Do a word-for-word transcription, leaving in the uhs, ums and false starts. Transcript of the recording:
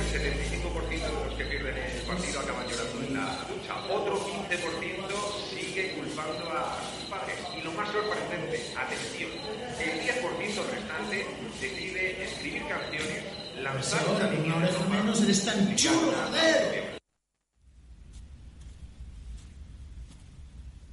setenta y cinco por ciento de los que pierden el partido acaban llorando en la ducha. Otro quince por ciento sigue culpando a sus padres. Y lo más sorprendente, atención, el diez por ciento restante decide escribir canciones, lanzar una línea de menos eres tan chulo, joder.